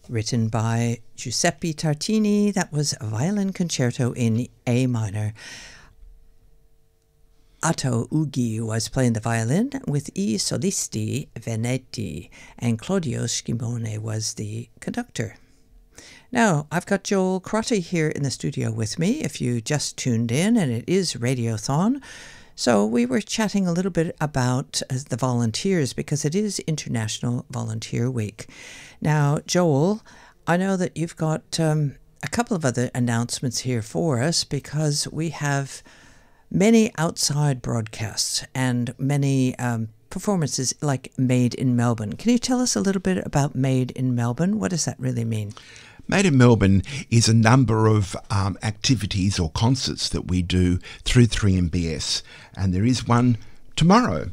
written by Giuseppe Tartini. That was a violin concerto in A minor. Atto Ughi was playing the violin with I Solisti Veneti, and Claudio Schimone was the conductor. Now, I've got Joel Crotty here in the studio with me, if you just tuned in, and it is Radiothon. So we were chatting a little bit about the volunteers because it is International Volunteer Week. Now, Joel, I know that you've got a couple of other announcements here for us because we have many outside broadcasts and many performances like Made in Melbourne. Can you tell us a little bit about Made in Melbourne? What does that really mean? Made in Melbourne is a number of activities or concerts that we do through 3MBS, and there is one tomorrow,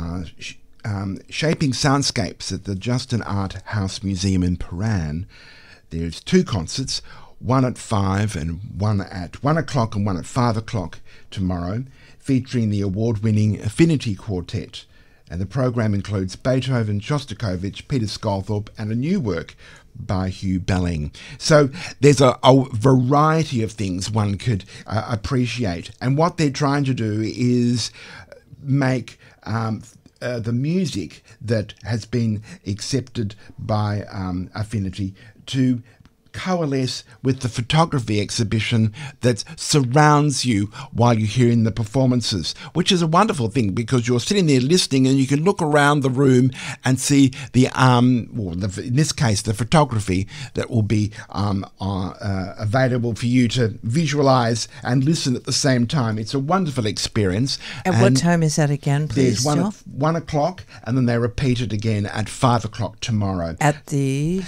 Shaping Soundscapes at the Justin Art House Museum in Paran. There's two concerts, one at 5 and one at 1 o'clock and one at 5 o'clock tomorrow, featuring the award-winning Affinity Quartet. And the program includes Beethoven, Shostakovich, Peter Sculthorpe, and a new work by Hugh Belling. So there's a variety of things one could appreciate. And what they're trying to do is make the music that has been accepted by Affinity to coalesce with the photography exhibition that surrounds you while you're hearing the performances, which is a wonderful thing because you're sitting there listening and you can look around the room and see the in this case the photography that will be available for you to visualize and listen at the same time. It's a wonderful experience. And what time is that again, please? There's 1 o'clock, and then they repeat it again at 5 o'clock tomorrow at the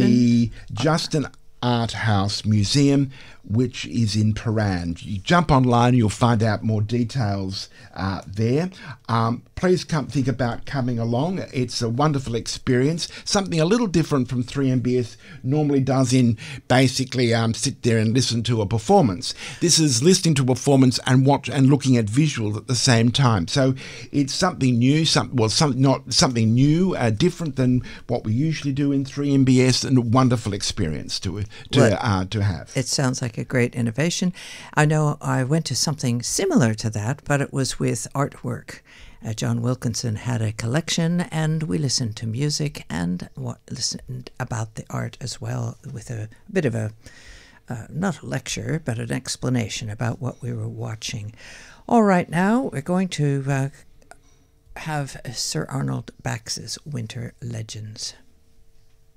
Justin Art House Museum, which is in Paran. You jump online, you'll find out more details there. Please think about coming along. It's a wonderful experience, something a little different from 3MBS normally does in basically sit there and listen to a performance. This is listening to a performance and looking at visuals at the same time. So it's something new, something new, different than what we usually do in 3MBS, and a wonderful experience to have. It sounds like a great innovation. I know I went to something similar to that, but it was with artwork. John Wilkinson had a collection, and we listened to music and listened about the art as well, with a bit of a, not a lecture, but an explanation about what we were watching. All right, now we're going to have Sir Arnold Bax's Winter Legends.